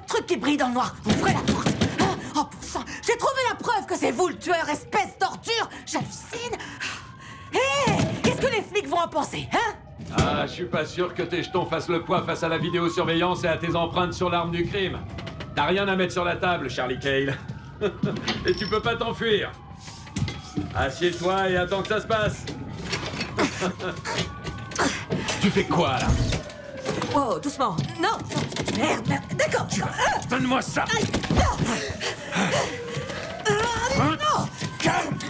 truc qui brille dans le noir. Ouvrez la porte. Oh, pour ça, j'ai trouvé la preuve que c'est vous le tueur, espèce torture. J'hallucine. Hé, qu'est-ce que les flics vont en penser, hein? Ah, je suis pas sûr que tes jetons fassent le poids face à la vidéosurveillance et à tes empreintes sur l'arme du crime. T'as rien à mettre sur la table, Charlie Cale. Et tu peux pas t'enfuir. Assieds-toi et attends que ça se passe. Tu fais quoi, là? Oh, doucement. Non. Merde. D'accord. Donne-moi ça. Aïe. Non. Non. Calme.